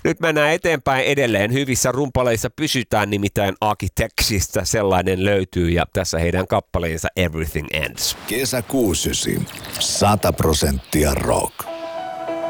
Nyt mennään eteenpäin edelleen. Hyvissä rumpaleissa pysytään, nimittäin Architectsista sellainen löytyy ja tässä heidän kappaleensa Everything Ends. Kesä 69. 100% rock.